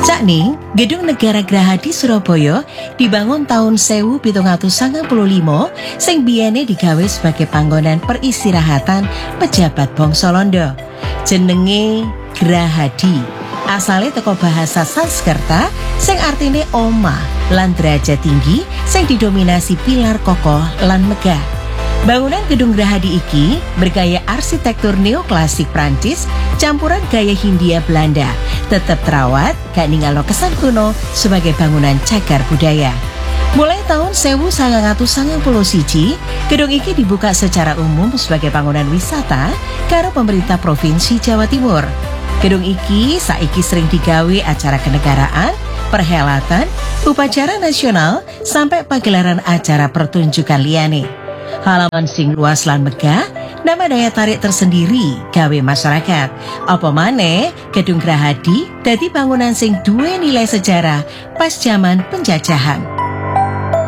Sakning, Gedung Negara Grahadi Surabaya dibangun tahun 1795 sing biyene digawe sebagai panggonan peristirahatan pejabat bangsa Londo. Jenenge Grahadi asale teko bahasa Sanskerta sing artine omah lan derajat tinggi sing didominasi pilar kokoh lan megah. Bangunan Gedung Grahadi iki bergaya arsitektur neoklasik Prancis campuran gaya Hindia Belanda, tetap terawat gak ninggalo kesan kuno sebagai bangunan cagar budaya. Mulai tahun 1991, gedung iki dibuka secara umum sebagai bangunan wisata karo pemerintah Provinsi Jawa Timur. Gedung iki saiki sering digawe acara kenegaraan, perhelatan, upacara nasional sampai pagelaran acara pertunjukan liyane. Halaman sing luas lan megah, nama daya tarik tersendiri gawe masyarakat. Apa maneh, Gedung Grahadi dadi bangunan sing duwe nilai sejarah pas zaman penjajahan.